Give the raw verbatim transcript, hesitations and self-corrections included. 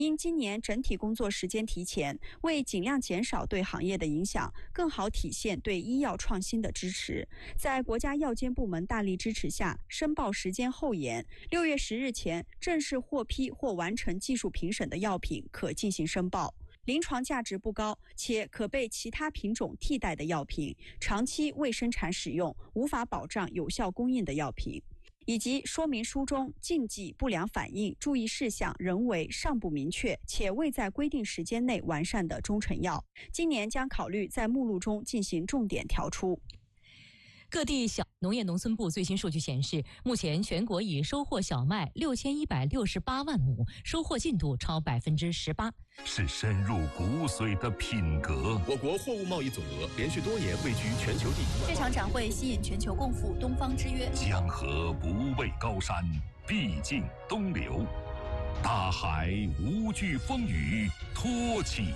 因今年整体工作时间提前，为尽量减少对行业的影响，更好体现对医药创新的支持，在国家药监部门大力支持下，申报时间后延，六月十日前正式获批或完成技术评审的药品可进行申报。临床价值不高且可被其他品种替代的药品，长期未生产使用无法保障有效供应的药品，以及说明书中禁忌、不良反应、注意事项仍为尚不明确且未在规定时间内完善的中成药，今年将考虑在目录中进行重点调出。 各地小农业农村部最新数据显示，目前全国已收获小麦六千一百六十八万亩，收获进度超百分之十八， 是深入骨髓的品格。 我国货物贸易总额连续多年位居全球第一。 这场展会吸引全球共赴东方之约。 江河不畏高山，必尽东流；大海无惧风雨，托起